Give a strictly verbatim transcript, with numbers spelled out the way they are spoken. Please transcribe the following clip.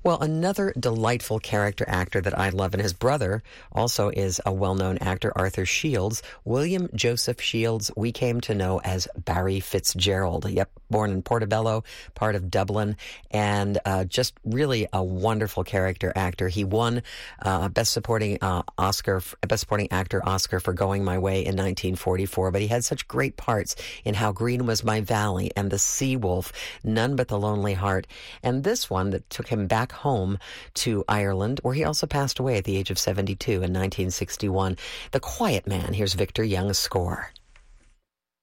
Well, another delightful character actor that I love, and his brother also is a well-known actor, Arthur Shields. William Joseph Shields, we came to know as Barry Fitzgerald. Yep, born in Portobello, part of Dublin, and uh, just really a wonderful character actor. He won uh, Best Supporting uh, Oscar, Best Supporting Actor Oscar for Going My Way in nineteen forty-four, but he had such great parts in How Green Was My Valley and The Sea Wolf, None But the Lonely Heart, and this one that took him back home to Ireland, where he also passed away at the age of seventy-two in nineteen sixty-one. The Quiet Man. Here's Victor Young's score.